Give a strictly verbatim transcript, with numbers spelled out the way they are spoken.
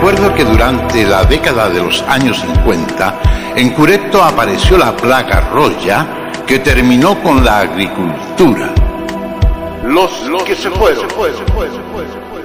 recuerdo que durante la década de los años cincuenta, en Cureto apareció la plaga roya que terminó con la agricultura. Los, los que se fueron. Se fue, se fue, se fue, se fue.